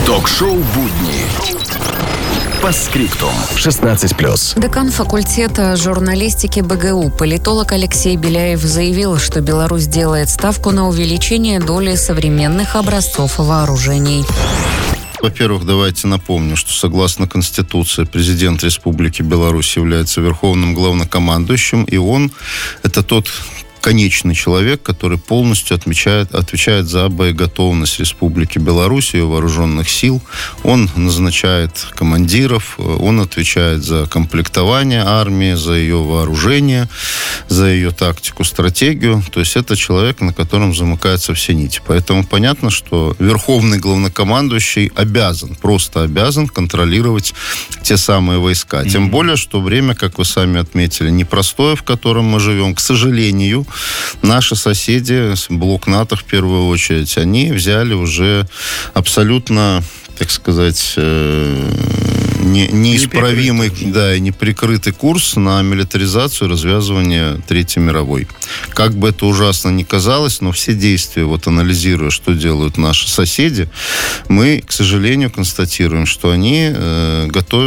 Ток-шоу «Будни». Постскриптум. 16+. Декан факультета журналистики БГУ, политолог Алексей Беляев заявил, что Беларусь делает ставку на увеличение доли современных образцов вооружений. Во-первых, давайте напомню, что согласно Конституции президент Республики Беларусь является верховным главнокомандующим, и он – это тот конечный человек, который полностью отвечает за боеготовность Республики Беларусь и ее вооруженных сил. Он назначает командиров, он отвечает за комплектование армии, за ее вооружение, за ее тактику, стратегию. То есть это человек, на котором замыкаются все нити. Поэтому понятно, что верховный главнокомандующий просто обязан контролировать те самые войска. Тем более, что время, как вы сами отметили, непростое, в котором мы живем. К сожалению, наши соседи, блок НАТО в первую очередь, они взяли уже абсолютно, так сказать, неисправимый, и неприкрытый курс на милитаризацию и развязывание Третьей мировой. Как бы это ужасно ни казалось, но все действия, анализируя, что делают наши соседи, мы, к сожалению, констатируем, что они готовят